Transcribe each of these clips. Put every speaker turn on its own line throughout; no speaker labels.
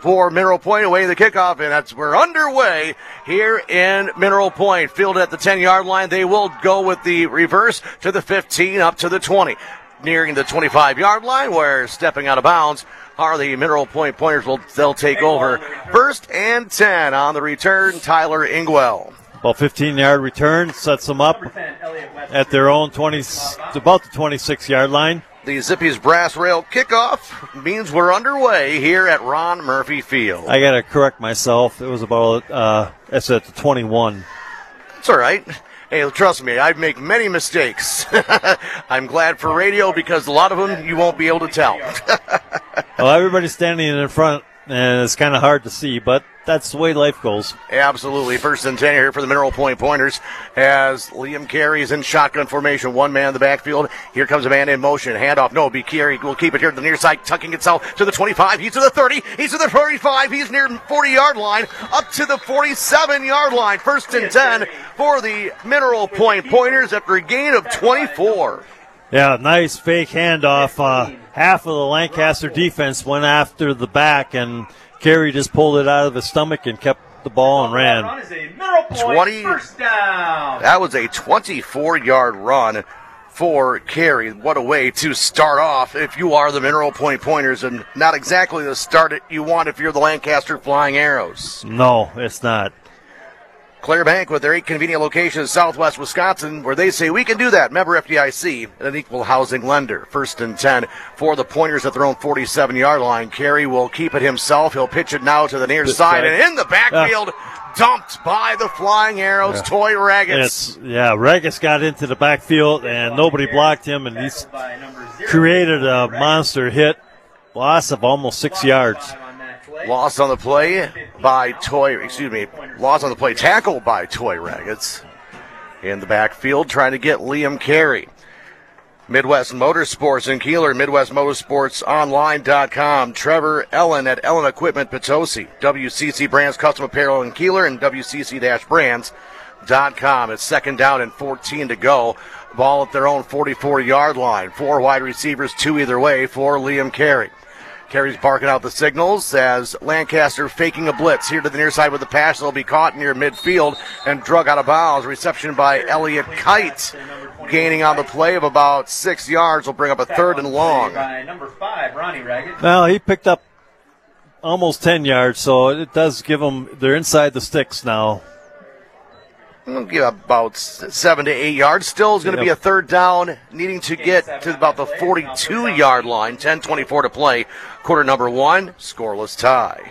for Mineral Point away the kickoff, and we're underway here in Mineral Point. Fielded at the 10-yard line. They will go with the reverse to the 15, up to the 20. Nearing the 25-yard line, where stepping out of bounds are the Mineral Point Pointers. They'll take over. First and 10 on the return, Tyler Ingwell.
Well, 15-yard return sets them up at their own about the 26-yard line.
The Zippy's brass rail kickoff means we're underway here at Ron Murphy Field.
I got to correct myself. It was about, it's at the 21.
It's all right. Hey, trust me, I make many mistakes. I'm glad for radio because a lot of them you won't be able to tell.
Well, everybody's standing in front, and it's kind of hard to see, but that's the way life goes.
Absolutely. First and 10 here for the Mineral Point Pointers as Liam Carey is in shotgun formation. One man in the backfield. Here comes a man in motion. Handoff. No, Carey will keep it here to the near side, tucking itself to the 25. He's to the 30. He's to the 35. He's near 40-yard line, up to the 47-yard line. First and 10 for the Mineral Point Pointers after a gain of 24.
Yeah, nice fake handoff. Half of the Lancaster defense went after the back, and Carey just pulled it out of his stomach and kept the ball and ran.
20. First down. That was a 24-yard run for Carey. What a way to start off if you are the Mineral Point Pointers, and not exactly the start you want if you're the Lancaster Flying Arrows.
No, it's not.
Claire Bank with their 8 convenient locations in southwest Wisconsin, where they say we can do that. Member FDIC, an equal housing lender. First and 10 for the Pointers at their own 47-yard line. Carey will keep it himself. He'll pitch it now to the near side, and in the backfield, dumped by the Flying Arrows, Toy Raggets.
Raggets got into the backfield, and nobody blocked him, and he's created a monster hit. Loss of almost 6 yards.
Loss on the play, tackled by Toy Raggets. In the backfield, trying to get Liam Carey. Midwest Motorsports in Keeler, MidwestMotorsportsOnline.com. Trevor Ellen at Ellen Equipment Potosi. WCC Brands Custom Apparel in Keeler and WCC-Brands.com. It's second down and 14 to go. Ball at their own 44-yard line. 4 wide receivers, 2 either way for Liam Carey. Carey's barking out the signals as Lancaster faking a blitz here to the near side with the pass. They'll be caught near midfield and drug out of bounds. Reception by Elliott Kite, gaining on the play of about 6 yards. Will bring up a third and long.
Number 5, Ronnie Raggett.
Well, he picked up almost 10 yards, so it does give them, they're inside the sticks now.
We'll give about 7 to 8 yards. Still is going to be a third down, needing to get to about the 42-yard line. 10:24 to play. Quarter number 1, scoreless tie.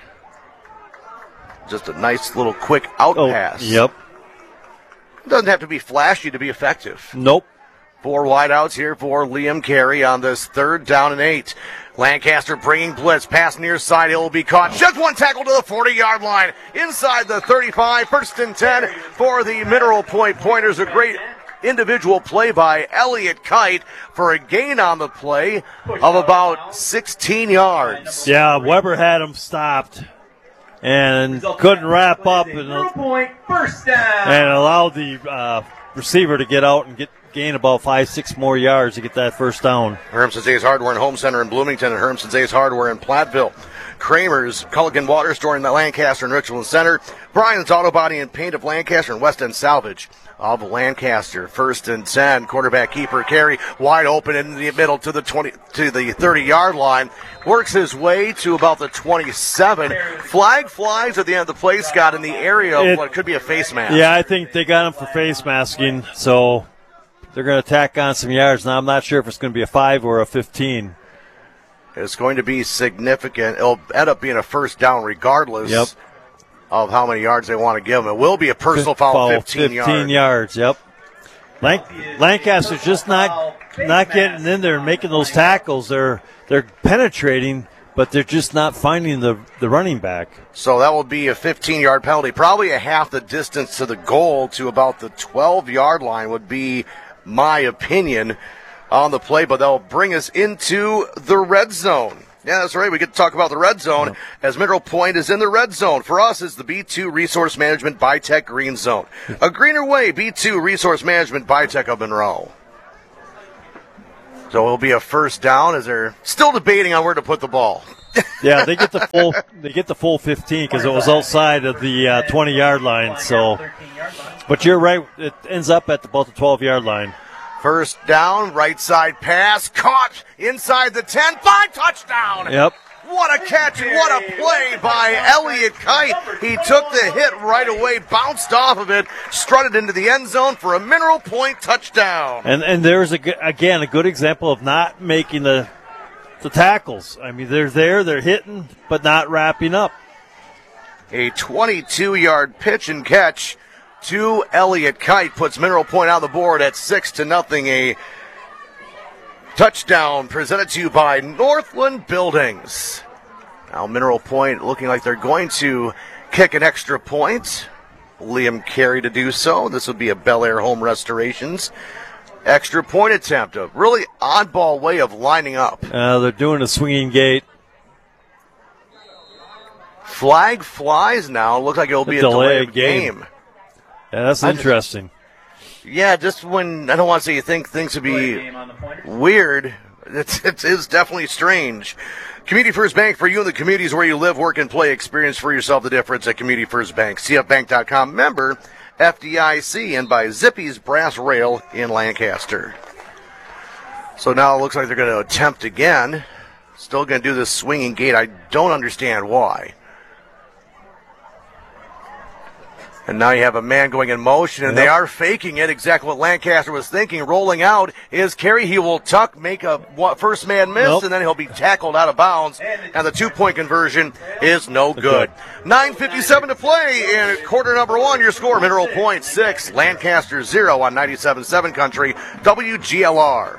Just a nice little quick out pass.
Yep.
Doesn't have to be flashy to be effective.
Nope.
4 wideouts here for Liam Carey on this third down and 8. Lancaster bringing blitz. Pass near side. It will be caught. Just one tackle to the 40-yard line. Inside the 35. First and 10 for the Mineral Point Pointers. A great individual play by Elliott Kite for a gain on the play of about 16 yards.
Yeah, Weber had him stopped and couldn't wrap up and allowed the receiver to get out and gain about 5-6 more yards to get that first down.
Hermson's Ace Hardware and Home Center in Bloomington and Hermson's Ace Hardware in Platteville. Kramer's Culligan Water Store in Lancaster and Richland Center. Brian's Auto Body and Paint of Lancaster and West End Salvage of Lancaster. First and 10. Quarterback keeper Carey wide open in the middle to the 30-yard line. Works his way to about the 27. Flag flies at the end of the play, Scott, in the area of what could be a face mask.
Yeah, I think they got him for face masking, so they're going to tack on some yards. Now, I'm not sure if it's going to be a 5 or a 15.
It's going to be significant. It'll end up being a first down regardless of how many yards they want to give him. It will be a personal foul, 15 yards.
15 yards, yep. Lancaster's just not getting in there and making those tackles. They're penetrating, but they're just not finding the running back.
So that will be a 15-yard penalty. Probably a half the distance to the goal to about the 12-yard line would be my opinion on the play, but that'll bring us into the red zone. Yeah, that's right. We get to talk about the red zone as Mineral Point is in the red zone. For us, is the B2 Resource Management BiTech Green Zone. A greener way, B2 Resource Management BiTech of Monroe. So it'll be a first down as they're still debating on where to put the ball.
Yeah, they get the full 15 because it was outside of the 20-yard line. So, but you're right, it ends up at about the 12-yard line.
First down, right side pass, caught inside the 10, 5, touchdown.
Yep.
What a catch, what a play by Elliott Kite. He took the hit right away, bounced off of it, strutted into the end zone for a Mineral Point touchdown.
And there's, a good example of not making the tackles. I mean, they're hitting, but not wrapping up.
A 22-yard pitch and catch to Elliott Kite puts Mineral Point on the board at 6-0. A touchdown presented to you by Northland Buildings. Now Mineral Point looking like they're going to kick an extra point. Liam Carey to do so. This will be a Bel Air Home Restorations extra point attempt. A really oddball way of lining up.
They're doing a swinging gate.
Flag flies now. Looks like it'll be a delay of game.
Yeah, that's interesting.
Yeah, just when I don't want to say you think things would be weird, it is definitely strange. Community First Bank, for you and the communities where you live, work, and play. Experience for yourself the difference at Community First Bank. CFBank.com, member FDIC, and by Zippy's Brass Rail in Lancaster. So now it looks like they're going to attempt again. Still going to do this swinging gate. I don't understand why. And now you have a man going in motion, and they are faking it. Exactly what Lancaster was thinking. Rolling out is Carey. He will tuck, make a first man miss, and then he'll be tackled out of bounds. And the 2-point conversion is no good. 9:57 to play in quarter number one. Your score, Mineral Point 6, Lancaster 0 on 97.7 Country, WGLR.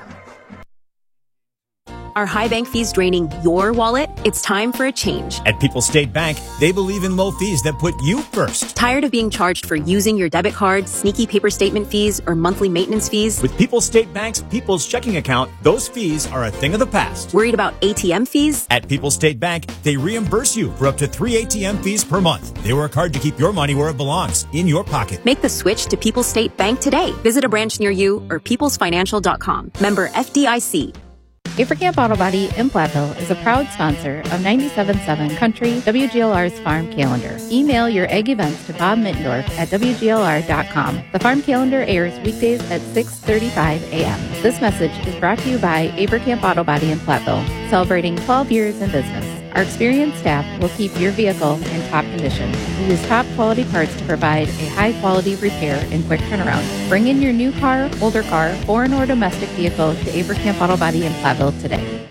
Are high bank fees draining your wallet? It's time for a change.
At People's State Bank, they believe in low fees that put you first.
Tired of being charged for using your debit card, sneaky paper statement fees, or monthly maintenance fees?
With People's State Bank's People's Checking Account, those fees are a thing of the past.
Worried about ATM fees?
At People's State Bank, they reimburse you for up to 3 ATM fees per month. They work hard to keep your money where it belongs, in your pocket.
Make the switch to People's State Bank today. Visit a branch near you or peoplesfinancial.com. Member FDIC.
Avercamp Auto Body in Platteville is a proud sponsor of 97.7 Country, WGLR's Farm Calendar. Email your egg events to Bob Mittendorf at WGLR.com. The Farm Calendar airs weekdays at 6:35 a.m. This message is brought to you by Avercamp Auto Body in Platteville, celebrating 12 years in business. Our experienced staff will keep your vehicle in top condition. We use top quality parts to provide a high quality repair and quick turnaround. Bring in your new car, older car, foreign or domestic vehicle to Avercamp Auto Body in Platteville today.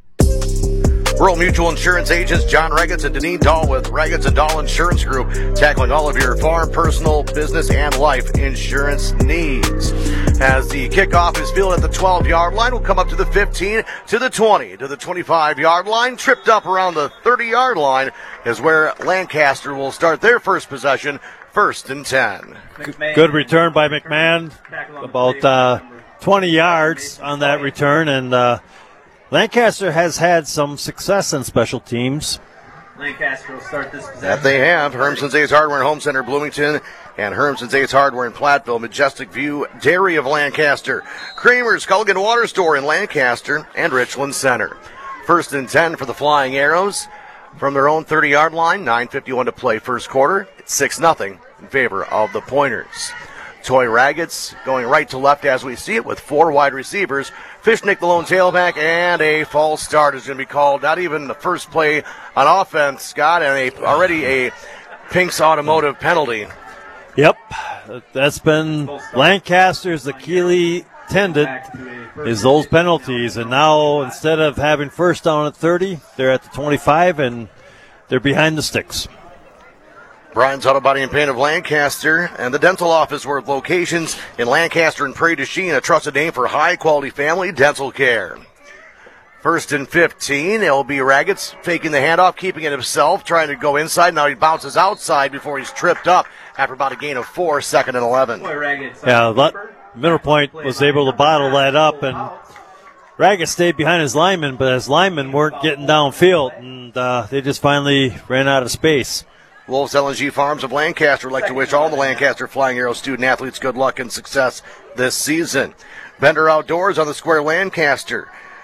Rural Mutual Insurance agents John Regetz and Deneen Dahl with Regetz and Dahl Insurance Group, tackling all of your farm, personal, business, and life insurance needs. As the kickoff is fielded at the 12-yard line, will come up to the 15, to the 20, to the 25-yard line. Tripped up around the 30-yard line is where Lancaster will start their first possession, 1st and 10.
Good return by McMahon, about 20 yards on that return, and Lancaster has had some success in special teams.
Lancaster will start this possession.
That they have. Hermson's Ace Hardware and Home Center, Bloomington, and Hermson's Ace Hardware in Platteville, Majestic View, Dairy of Lancaster, Kramer's Culligan Water Store in Lancaster, and Richland Center. 1st and 10 for the Flying Arrows from their own 30-yard line. 9:51 to play first quarter. It's 6-0 in favor of the Pointers. Toy Raggets going right to left as we see it with 4 wide receivers. Fishnick, the lone tailback, and a false start is going to be called. Not even the first play on offense, Scott, and already a Pink's Automotive penalty.
Yep, that's been Lancaster's Achilles tendon is those penalties. And now instead of having first down at 30, they're at the 25, and they're behind the sticks.
Brian's Auto Body and Paint of Lancaster and the dental office with locations in Lancaster and Prairie du Chien, a trusted name for high-quality family dental care. 1st and 15, it'll be Raggets faking the handoff, keeping it himself, trying to go inside. Now he bounces outside before he's tripped up after about a gain of 4, 2nd and 11.
Yeah, Mineral Point was able to bottle that up, and Raggets stayed behind his linemen, but his linemen weren't getting downfield, and they just finally ran out of space.
Wolves LNG Farms of Lancaster would like to wish all the Lancaster Flying Arrow student athletes good luck and success this season. Bender Outdoors on the Square Lancaster.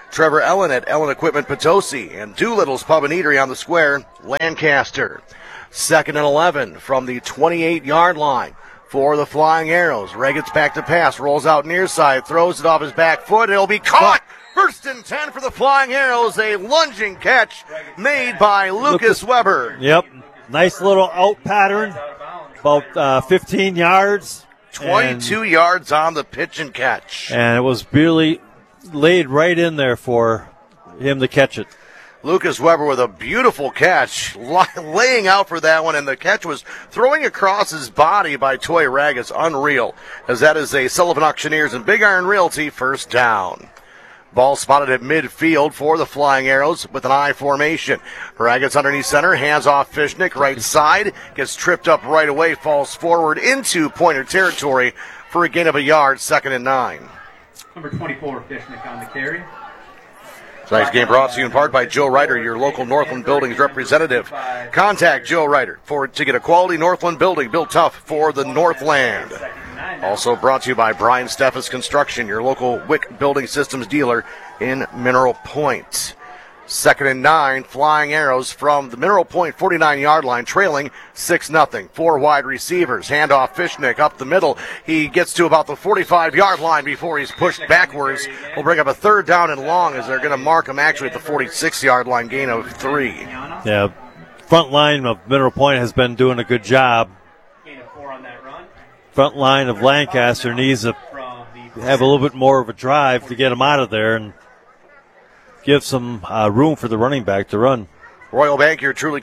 Trevor Ellen at Ellen Equipment Potosi, and Doolittle's Pub and Eatery on the square, Lancaster. 2nd and 11 from the 28-yard line for the Flying Arrows. Ray gets back to pass, rolls out near side, throws it off his back foot. It'll be caught. 1st and 10 for the Flying Arrows. A lunging catch made by Lucas Weber.
Yep. Nice little out pattern. About 15 yards.
22 yards on the pitch and catch.
And it was barely laid right in there for him to catch it.
Lucas Weber with a beautiful catch, laying out for that one, and the catch was throwing across his body by Toy Raggis. Unreal, as that is a Sullivan Auctioneers and Big Iron Realty first down. Ball spotted at midfield for the Flying Arrows with an I formation. Raggis underneath center, hands off Fishnick, right side, gets tripped up right away, falls forward into Pointer territory for a gain of a yard, 2nd and 9.
Number 24, Fishnick on the carry.
Tonight's game brought to you in part by Joe Ryder, your local Northland Buildings representative. Contact Joe Ryder to get a quality Northland building built tough for the Northland. Also brought to you by Brian Steffes Construction, your local WIC building systems dealer in Mineral Point. 2nd and 9, Flying Arrows from the Mineral Point 49-yard line, trailing 6-0. 4 wide receivers. Handoff Fishnick up the middle. He gets to about the 45-yard line before he's pushed backwards. We'll bring up a 3rd down and long, as they're going to mark him actually at the 46-yard line, gain of 3.
Yeah, front line of Mineral Point has been doing a good job.
Gain of 4 on that run.
Front line of Lancaster needs to have a little bit more of a drive to get him out of there and give some room for the running back to run.
Royal Bank, your truly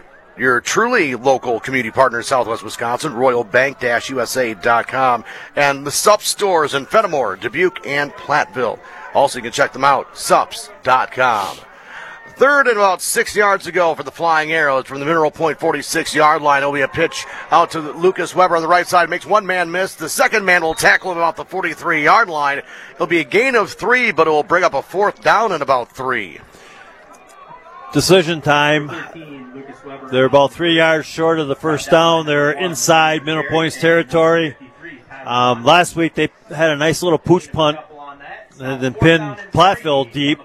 local community partner in Southwest Wisconsin, royalbank-usa.com, and the Sups stores in Fenimore, Dubuque, and Platteville. Also, you can check them out, sups.com. 3rd and about 6 yards to go for the Flying Arrows from the Mineral Point 46-yard line. It'll be a pitch out to Lucas Weber on the right side. Makes one man miss. The second man will tackle him about the 43-yard line. It'll be a gain of 3, but it will bring up a 4th down and about 3.
Decision time. They're about 3 yards short of the first down. They're inside Mineral Point's territory. Last week they had a nice little pooch punt and then pinned Platteville deep.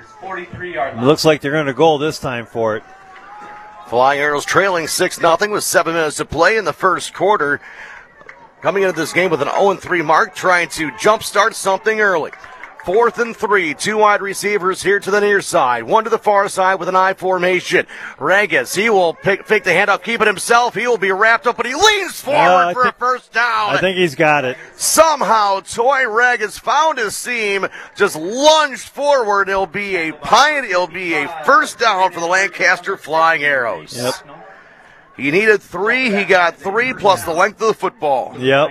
It looks like they're going to go this time for it.
Flying Arrows trailing 6-0 with 7 minutes to play in the first quarter. Coming into this game with an 0-3 mark, trying to jumpstart something early. 4th and 3, 2 wide receivers here to the near side, 1 to the far side with an I formation. Raggis, he will fake the handoff, keep it himself. He will be wrapped up, but he leans forward for a first down.
I think he's got it.
Somehow, Toy Raggis found his seam, just lunged forward. It'll be a first down for the Lancaster Flying Arrows.
Yep.
He needed 3. He got 3 plus the length of the football.
Yep.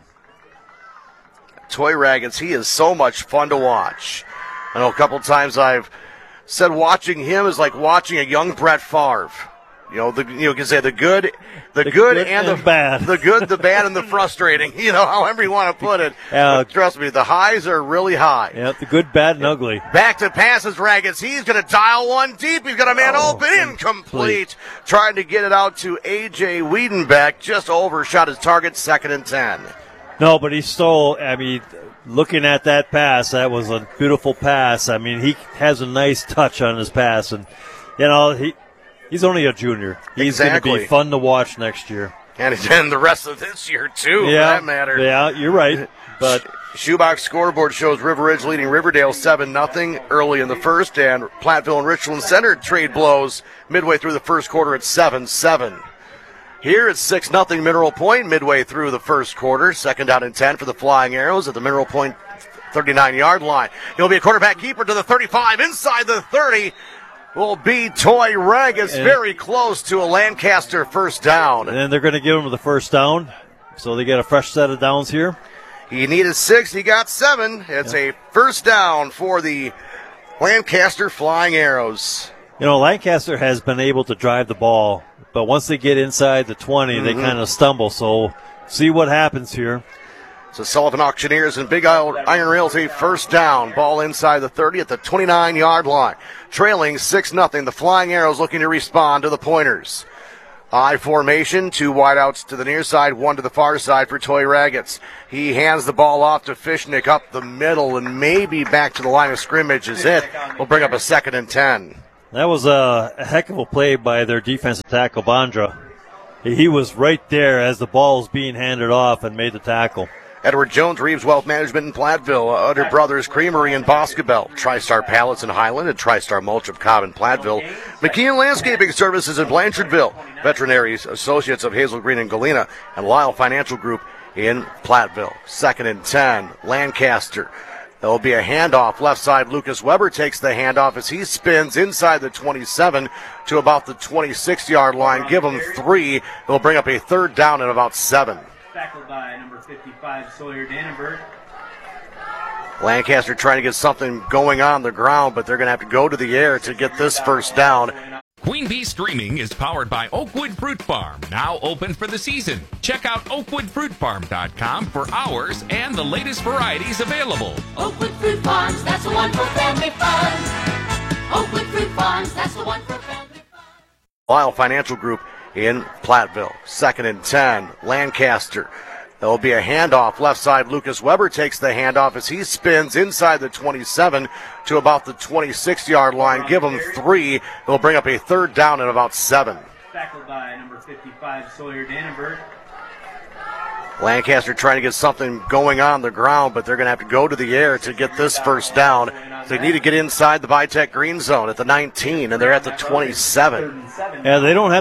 Toy Raggis, he is so much fun to watch. I know a couple times I've said watching him is like watching a young Brett Favre. You can say the good and the
bad.
The good, the bad, and the frustrating. However you want to put it. But trust me, the highs are really high.
Yeah, the good, bad, and ugly.
Back to passes, Raggis. He's going to dial one deep. He's got a man open, incomplete. Trying to get it out to A.J. Wiedenbeck. Just overshot his target, 2nd and 10.
No, but he stole. Looking at that pass, that was a beautiful pass. He has a nice touch on his pass, and he's only a junior. He's going to be fun to watch next year,
and the rest of this year too, for that matter.
Yeah, you're right. But
Shoebox scoreboard shows River Ridge leading Riverdale 7-0 early in the first, and Platteville and Richland Center trade blows midway through the first quarter at 7-7. Here it's 6-0 Mineral Point midway through the first quarter. 2nd down and 10 for the Flying Arrows at the Mineral Point 39-yard line. He'll be a quarterback keeper to the 35. Inside the 30 will be Toy Raggis, very close to a Lancaster first down.
And they're going to give him the first down, so they get a fresh set of downs here.
He needed 6. He got 7. It's a first down for the Lancaster Flying Arrows.
Lancaster has been able to drive the ball, but once they get inside the 20, they kind of stumble. So see what happens here.
So Sullivan Auctioneers and Big Iron Realty first down. Ball inside the 30 at the 29-yard line. Trailing 6-0. The Flying Arrows looking to respond to the Pointers. I formation, 2 wideouts to the near side, 1 to the far side for Toy Raggets. He hands the ball off to Fishnick up the middle and maybe back to the line of scrimmage is it. We'll bring up a 2nd and 10.
That was a heck of a play by their defensive tackle, Bondra. He was right there as the ball was being handed off and made the tackle.
Edward Jones, Reeves Wealth Management in Platteville, Udder Brothers Creamery in Boscobel, TriStar Pallets in Highland, and TriStar Mulch of Cobb in Platteville, McKeon Landscaping Services in Blanchardville, Veterinary Associates of Hazel Green and Galena, and Lyle Financial Group in Platteville. 2nd and 10, Lancaster. There'll be a handoff left side. Lucas Weber takes the handoff as he spins inside the 27 to about the 26-yard line. Give him 3. It'll bring up a 3rd down and about 7.
Tackled by number 55, Sawyer Dannenberg.
Lancaster trying to get something going on the ground, but they're going to have to go to the air to get this 1st down.
Queen Bee Streaming is powered by Oakwood Fruit Farm, now open for the season. Check out oakwoodfruitfarm.com for hours and the latest varieties available.
Oakwood Fruit Farms, that's the one for family fun. Oakwood Fruit Farms, that's the one for family fun.
Lyle Financial Group in Platteville. 2nd and 10, Lancaster. There'll be a handoff left side. Lucas Weber takes the handoff as he spins inside the 27 to about the 26-yard line. Give him 3. It'll bring up a 3rd down and about 7.
Tackled by number 55, Sawyer Dannenberg.
Lancaster trying to get something going on the ground, but they're going to have to go to the air to get this 1st down. They need to get inside the Vitech green zone at the 19, and they're at the 27.
Yeah, they don't have